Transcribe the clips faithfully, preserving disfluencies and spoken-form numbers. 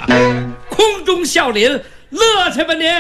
空中笑林，乐去吧您！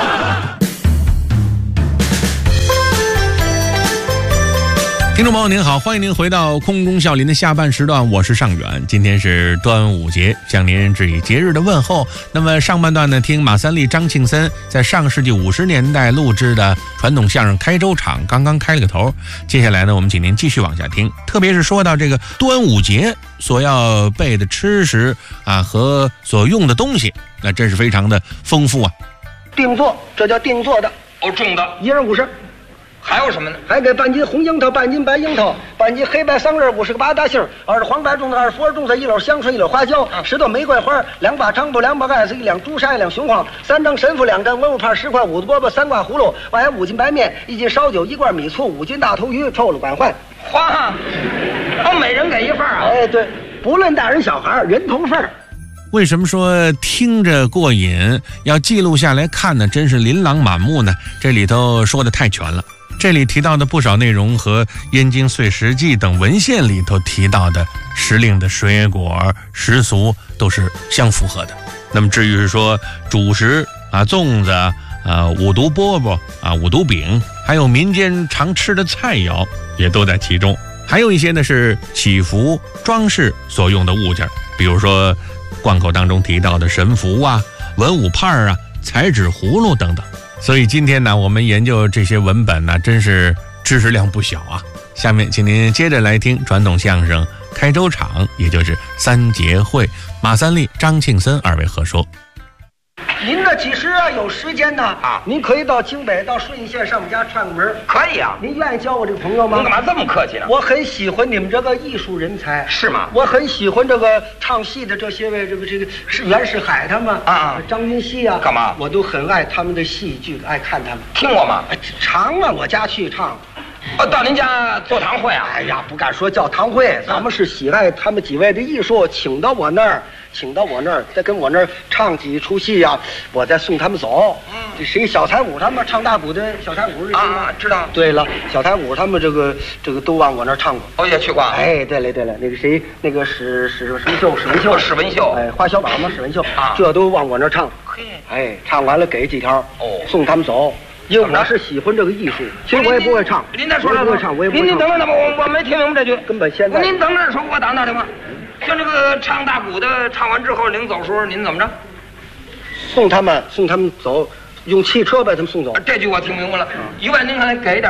听众朋友您好，欢迎您回到空中笑林的下半时段，我是尚远。今天是端午节，向您致以节日的问候。那么上半段呢，听马三立、张庆森在上世纪五十年代录制的传统相声开州场刚刚开了个头。接下来呢，我们请您继续往下听，特别是说到这个端午节所要备的吃食啊和所用的东西，那真是非常的丰富啊。 定做，这叫定做的哦，种的一人五十。 还有什么呢？ 还给半斤红樱桃，半斤白樱桃，半斤黑白桑葚，五十个八大杏，二十黄白种子，二十佛种子，一篓香椿，一篓花椒，十朵玫瑰花，两把张布，两把艾子，一两朱砂，一两雄黄，三张神父，两张文物帕，十块五子饽饽，三挂葫芦，外还五斤白面，一斤烧酒，一罐米醋，五斤大头鱼，臭了管换。 花，哦，每人给一份啊！ 哎，对，不论大人小孩，人头份。 为什么说听着过瘾，要记录下来看呢？真是琳琅满目呢。这里头说的太全了。这里提到的不少内容和《燕京岁时记》等文献里头提到的时令的水果习俗都是相符合的。那么至于是说主食啊，粽子啊，五毒饽饽啊，五毒饼，还有民间常吃的菜肴也都在其中。还有一些呢是祈福装饰所用的物件，比如说贯口当中提到的神符啊、文武帕啊、彩纸葫芦等等。所以今天呢，我们研究这些文本呢，真是知识量不小啊。下面请您接着来听传统相声开州场，也就是三节会，马三立、张庆森二位合说。 您这其实啊有时间呢啊， 您可以到京北到顺义县上我们家串个门。 可以啊。 您愿意交我这个朋友吗？ 您干嘛这么客气呢？ 我很喜欢你们这个艺术人才。 是吗？ 我很喜欢这个唱戏的这些位，这个这个是袁世海他们啊啊， 张云熙啊， 干嘛？ 我都很爱他们的戏剧，爱看他们。 听过吗？ 常往我家去唱。 哦，到您家座堂会啊？ 哎呀，不敢说教堂会，咱们是喜爱他们几位的艺术，请到我那儿，请到我那儿，再跟我那儿唱几出戏呀、啊，我再送他们走。嗯，这谁小彩舞他们唱大鼓的小彩舞是啊，知道。 对了，小彩舞他们这个这个都往我那儿唱过。 哦，也去过。 哎，对了对了，那个谁，那个史史什么秀，史文秀， 史文秀， 哎，花小宝嘛，史文秀啊， 这都往我那儿唱。 嘿， 哎，唱完了给几条， 哦， 送他们走。因为我是喜欢这个艺术，其实我也不会唱。 您再说说， 我也不会唱，我也不会唱。 您您等等等，我我没听明白这句。 根本现在。 您等着说，我打打电话。像这个唱大鼓的，唱完之后临走时候，您怎么着？ 送他们，送他们走，用汽车把他们送走。 这句我听明白了。以外您还给点。